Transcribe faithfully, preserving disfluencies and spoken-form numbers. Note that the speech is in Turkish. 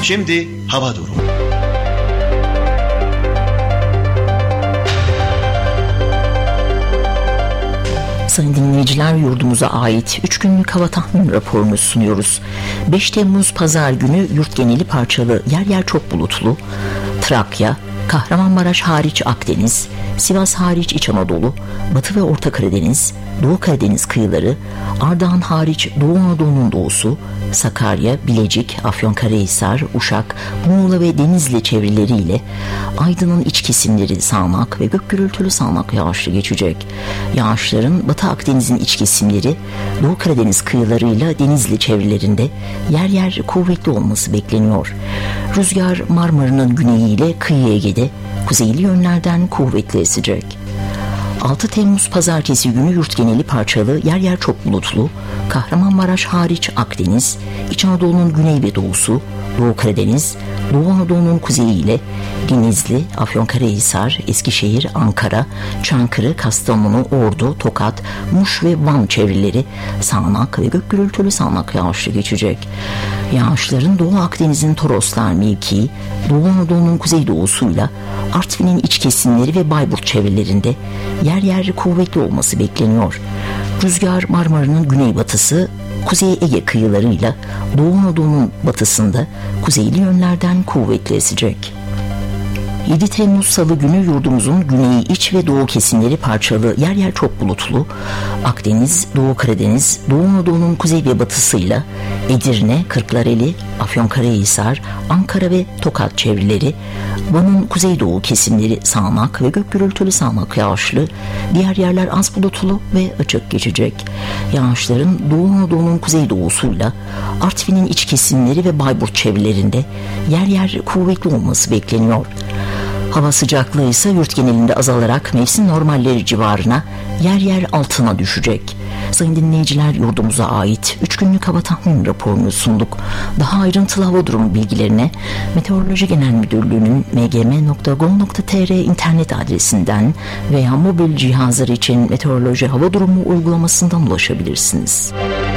Şimdi hava durumu. Sayın dinleyiciler, yurdumuza ait üç günlük hava tahmin raporunu sunuyoruz. beş Temmuz Pazar günü yurt geneli parçalı, yer yer çok bulutlu. Trakya, Kahramanmaraş hariç Akdeniz, Sivas hariç İç Anadolu, Batı ve Orta Karadeniz, Doğu Karadeniz kıyıları, Ardahan hariç Doğu Anadolu'nun doğusu, Sakarya, Bilecik, Afyonkarahisar, Uşak, Muğla ve Denizli çevreleriyle Aydın'ın iç kesimleri sağanak ve gök gürültülü sağanak yağışlı geçecek. Yağışların Batı Akdeniz'in iç kesimleri, Doğu Karadeniz kıyılarıyla Denizli çevrelerinde yer yer kuvvetli olması bekleniyor. Rüzgar Marmara'nın güneyiyle kıyı Ege'de kuzeyli yönlerden kuvvetli esecek. altı Temmuz Pazartesi günü yurt geneli parçalı, yer yer çok bulutlu. Kahramanmaraş hariç Akdeniz, İç Anadolu'nun güney ve doğusu, Doğu Karadeniz, Doğu Anadolu'nun kuzeyi ile Denizli, Afyonkarahisar, Eskişehir, Ankara, Çankırı, Kastamonu, Ordu, Tokat, Muş ve Van çevreleri sağanak ve gök gürültülü sağanak yağışlı geçecek. Yağışların Doğu Akdeniz'in Toroslar mevkii, Doğu Anadolu'nun kuzeydoğusuyla Artvin'in iç kesimleri ve Bayburt çevrelerinde yer yer kuvvetli olması bekleniyor. Rüzgar Marmara'nın güneybatısı, Kuzey Ege kıyılarıyla Doğu Anadolu'nun batısında kuzeyli yönlerden kuvvetli esecek. yedi Temmuz Salı günü yurdumuzun güneyi, iç ve doğu kesimleri parçalı, yer yer çok bulutlu. Akdeniz, Doğu Karadeniz, Doğu Anadolu'nun kuzey ve batısıyla Edirne, Kırklareli, Afyonkarahisar, Ankara ve Tokat çevreleri, Van'ın kuzeydoğu kesimleri sağanak ve gök gürültülü sağanak yağışlı, diğer yerler az bulutlu ve açık geçecek. Yağışların Doğu Anadolu'nun kuzeydoğusuyla Artvin'in iç kesimleri ve Bayburt çevrelerinde yer yer kuvvetli olması bekleniyor. Hava sıcaklığı ise yurt genelinde azalarak mevsim normalleri civarına, yer yer altına düşecek. Sayın dinleyiciler, yurdumuza ait üç günlük hava tahmin raporunu sunduk. Daha ayrıntılı hava durumu bilgilerine Meteoroloji Genel Müdürlüğü'nün m g m nokta gov nokta t r internet adresinden veya mobil cihazlar için meteoroloji hava durumu uygulamasından ulaşabilirsiniz.